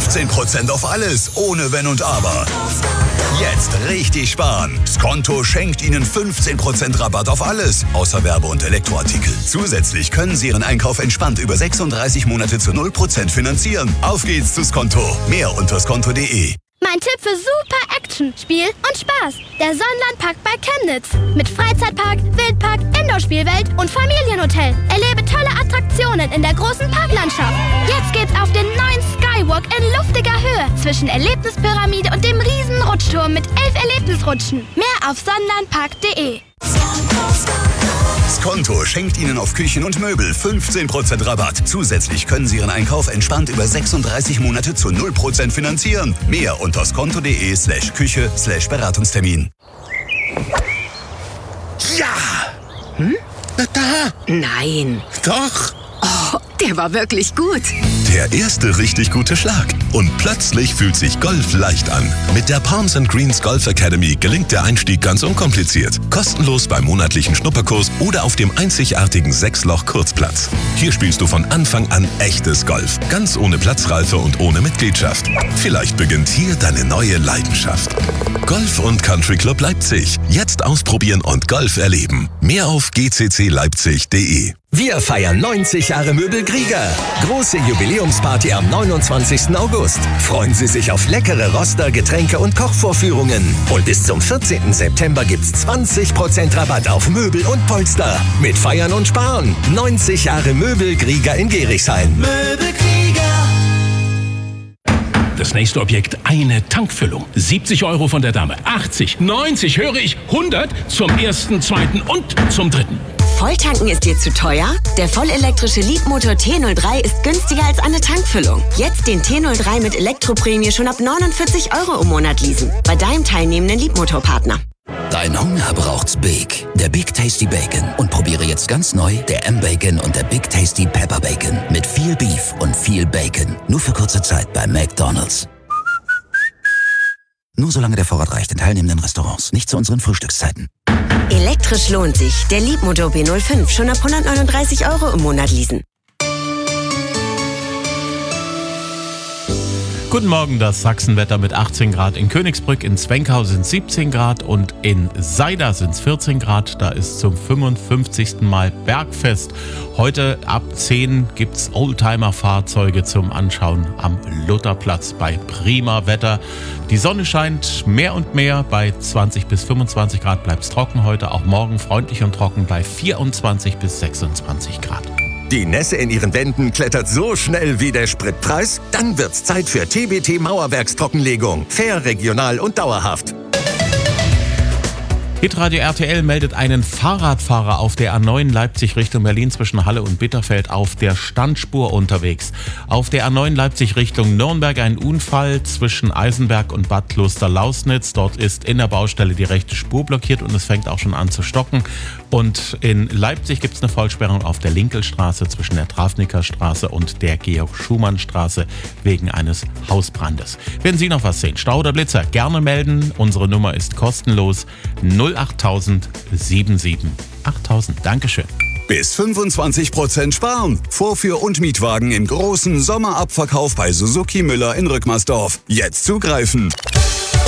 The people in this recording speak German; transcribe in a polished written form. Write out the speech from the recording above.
15% auf alles, ohne Wenn und Aber. Jetzt richtig sparen. Skonto schenkt Ihnen 15% Rabatt auf alles, außer Werbe- und Elektroartikel. Zusätzlich können Sie Ihren Einkauf entspannt über 36 Monate zu 0% finanzieren. Auf geht's zu Skonto. Mehr unter skonto.de. Mein Tipp für super Action, Spiel und Spaß. Der Sonnenlandpark bei Chemnitz. Mit Freizeitpark, Wildpark, Indoor-Spielwelt und Familienhotel. Erlebe tolle Attraktionen in der großen Parklandschaft. Jetzt geht's auf den neuen Skywalk in luftiger Höhe zwischen Erlebnispyramide und dem riesen Rutschturm mit 11 Erlebnisrutschen. Mehr auf sonnenlandpark.de. Skonto schenkt Ihnen auf Küchen und Möbel 15% Rabatt. Zusätzlich können Sie Ihren Einkauf entspannt über 36 Monate zu 0% finanzieren. Mehr unter skonto.de/Küche/Beratungstermin. Ja! Na da! Nein. Doch! Oh, der war wirklich gut. Der erste richtig gute Schlag. Und plötzlich fühlt sich Golf leicht an. Mit der Palms & Greens Golf Academy gelingt der Einstieg ganz unkompliziert. Kostenlos beim monatlichen Schnupperkurs oder auf dem einzigartigen 6-Loch-Kurzplatz. Hier spielst du von Anfang an echtes Golf. Ganz ohne Platzreife und ohne Mitgliedschaft. Vielleicht beginnt hier deine neue Leidenschaft. Golf & Country Club Leipzig. Jetzt ausprobieren und Golf erleben. Mehr auf gccleipzig.de. Wir feiern 90 Jahre Möbel Grieger. Große Jubiläumsparty am 29. August. Freuen Sie sich auf leckere Roster, Getränke und Kochvorführungen. Und bis zum 14. September gibt's 20% Rabatt auf Möbel und Polster. Mit Feiern und Sparen. 90 Jahre Möbel Grieger in Gerichshain. Möbel Grieger. Das nächste Objekt, eine Tankfüllung. 70 € von der Dame. 80, 90, höre ich, 100 zum ersten, zweiten und zum dritten. Volltanken ist dir zu teuer? Der vollelektrische Leapmotor T03 ist günstiger als eine Tankfüllung. Jetzt den T03 mit Elektroprämie schon ab 49 € im Monat leasen. Bei deinem teilnehmenden Leapmotor-Partner. Dein Hunger braucht's Big. Der Big Tasty Bacon. Und probiere jetzt ganz neu der M-Bacon und der Big Tasty Pepper Bacon. Mit viel Beef und viel Bacon. Nur für kurze Zeit bei McDonald's. Nur solange der Vorrat reicht in teilnehmenden Restaurants. Nicht zu unseren Frühstückszeiten. Elektrisch lohnt sich. Der Leapmotor B05 schon ab 139 € im Monat leasen. Guten Morgen, das Sachsenwetter mit 18 Grad in Königsbrück, in Zwenkau sind 17 Grad und in Seida sind es 14 Grad. Da ist zum 55. Mal Bergfest. Heute ab 10 gibt es Oldtimer-Fahrzeuge zum Anschauen am Lutherplatz bei prima Wetter. Die Sonne scheint mehr und mehr. Bei 20 bis 25 Grad bleibt es trocken heute. Auch morgen freundlich und trocken bei 24 bis 26 Grad. Die Nässe in Ihren Wänden klettert so schnell wie der Spritpreis? Dann wird's Zeit für TBT Mauerwerkstrockenlegung. Fair, regional und dauerhaft. Hitradio RTL meldet einen Fahrradfahrer auf der A9 Leipzig Richtung Berlin zwischen Halle und Bitterfeld auf der Standspur unterwegs. Auf der A9 Leipzig Richtung Nürnberg ein Unfall zwischen Eisenberg und Bad Kloster-Lausnitz. Dort ist in der Baustelle die rechte Spur blockiert und es fängt auch schon an zu stocken. Und in Leipzig gibt es eine Vollsperrung auf der Linkelstraße zwischen der Travniker Straße und der Georg-Schumann-Straße wegen eines Hausbrandes. Wenn Sie noch was sehen, Stau oder Blitzer, gerne melden. Unsere Nummer ist kostenlos 08000 77 8000. Dankeschön. Bis 25% sparen. Vorführ- und Mietwagen im großen Sommerabverkauf bei Suzuki Müller in Rückmersdorf. Jetzt zugreifen.